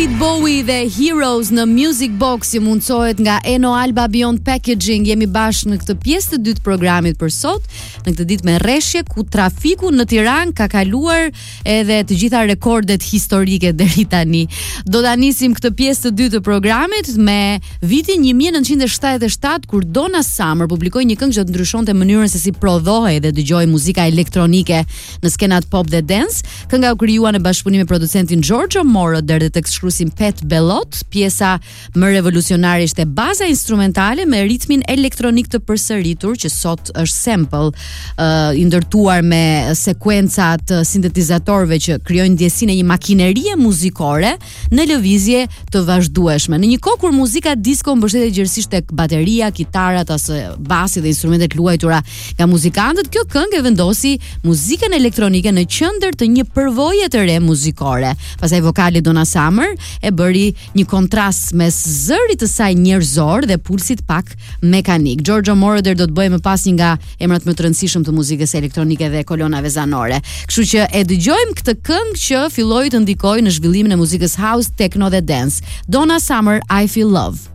David Bowie dhe Heroes në Music Box që mundsohet nga Eno Alba Beyond Packaging. Jemi bashkë në këtë pjesë të dytë programit për sot, në këtë ditë me rreshje ku trafiku në Tiranë ka kaluar edhe të gjitha rekordet historike deri tani. Do ta nisim këtë pjesë të dytë të programit me vitin 1977 kur Donna Summer publikoi një këngë që ndryshonte mënyrën se si prodhohej dhe dëgjohej muzika elektronike në skenat pop dhe dance. Kënga u krijuar në bashkëpunim me producentin Giorgio Moroder dhe tekstshkruesin Pat Bellot. Pjesa më revolucionare ishte baza instrumentale me ritmin elektronik të përsëritur që sot është sample i ndërtuar me sekuenca të sintetizatorëve që krijojnë ndjesinë e një makinerie muzikore në lëvizje të vazhdueshme. Në një kohë kur muzika disco mbështetet gjerësisht tek bateria, kitarat ose basi dhe instrumentet luajtura nga muzikantët, kjo këngë vendosi muzikën elektronike në qendër të një përvoje të re muzikore. Pastaj vokali Donna Summer e bëri një kontrast mes zërit të saj njerëzor dhe pulsit pak mekanik. Giorgio Moroder do të bëjë më pas një nga emrat më të rëndësishëm të muzikës elektronike dhe kolonave zanore. Kështu që e dëgjojmë këtë këngë që filloi të ndikojë në zhvillimin e muzikës house, techno dhe dance. Donna Summer, I Feel Love.